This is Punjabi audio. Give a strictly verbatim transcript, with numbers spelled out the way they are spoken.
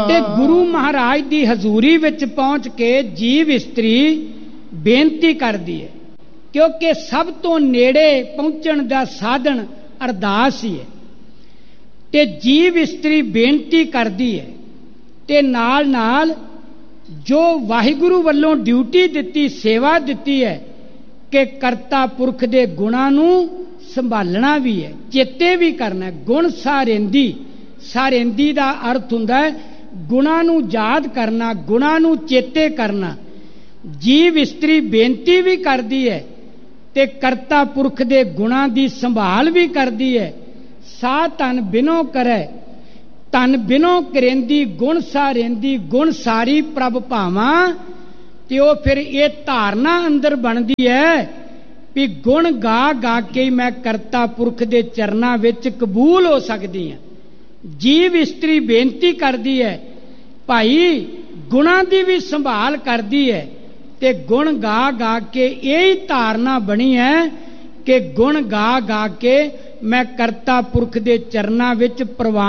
ਤੇ ਗੁਰੂ ਮਹਾਰਾਜ ਦੀ ਹਜ਼ੂਰੀ ਵਿੱਚ ਪਹੁੰਚ ਕੇ ਜੀਵ ਇਸਤਰੀ ਬੇਨਤੀ ਕਰਦੀ ਹੈ, ਕਿਉਂਕਿ ਸਭ ਤੋਂ ਨੇੜੇ ਪਹੁੰਚਣ ਦਾ ਸਾਧਨ ਅਰਦਾਸ ਹੀ ਹੈ। ਤੇ ਜੀਵ ਇਸਤਰੀ ਬੇਨਤੀ ਕਰਦੀ ਹੈ ਤੇ ਨਾਲ ਨਾਲ ਜੋ ਵਾਹਿਗੁਰੂ ਵੱਲੋਂ ਡਿਊਟੀ ਦਿੱਤੀ, ਸੇਵਾ ਦਿੱਤੀ ਹੈ ਕਿ ਕਰਤਾ ਪੁਰਖ ਦੇ ਗੁਣਾਂ ਨੂੰ ਸੰਭਾਲਣਾ ਵੀ ਹੈ, ਚੇਤੇ ਵੀ ਕਰਨਾ। ਗੁਣ ਸਾਰੇਂਦੀ, ਸਾਰੇਂਦੀ ਦਾ ਅਰਥ ਹੁੰਦਾ ਹੈ ਗੁਣਾਂ ਨੂੰ ਯਾਦ ਕਰਨਾ, ਗੁਣਾਂ ਨੂੰ ਚੇਤੇ ਕਰਨਾ। ਜੀਵ ਇਸਤਰੀ ਬੇਨਤੀ ਵੀ ਕਰਦੀ ਹੈ ਤੇ ਕਰਤਾ ਪੁਰਖ ਦੇ ਗੁਣਾਂ ਦੀ ਸੰਭਾਲ ਵੀ ਕਰਦੀ ਹੈ। ਸਾ ਤਨ ਬਿਨੋ ਕਰੈ, ਤਨ ਬਿਨੋ ਕਰੇਂਦੀ, ਗੁਣ ਸਾਰੇਂਦੀ, ਗੁਣ ਸਾਰੀ ਪ੍ਰਭ ਭਾਵਾਂ। ਤੇ ਉਹ ਫਿਰ ਇਹ ਧਾਰਨਾ ਅੰਦਰ ਬਣਦੀ ਹੈ ਵੀ ਗੁਣ ਗਾ ਗਾ ਕੇ ਮੈਂ ਕਰਤਾ ਪੁਰਖ ਦੇ ਚਰਨਾਂ ਵਿੱਚ ਕਬੂਲ ਹੋ ਸਕਦੀ ਹਾਂ। ਜੀਵ ਇਸਤਰੀ ਬੇਨਤੀ ਕਰਦੀ ਹੈ, ਭਾਈ ਗੁਣਾਂ ਦੀ ਵੀ ਸੰਭਾਲ ਕਰਦੀ ਹੈ ਤੇ ਗੁਣ ਗਾ ਗਾ ਕੇ ਇਹ ਧਾਰਨਾ ਬਣੀ ਹੈ ਕਿ ਗੁਣ ਗਾ ਗਾ ਕੇ ਮੈਂ ਕਰਤਾ ਪੁਰਖ ਦੇ ਚਰਨਾਂ ਵਿੱਚ ਪ੍ਰਵਾਨ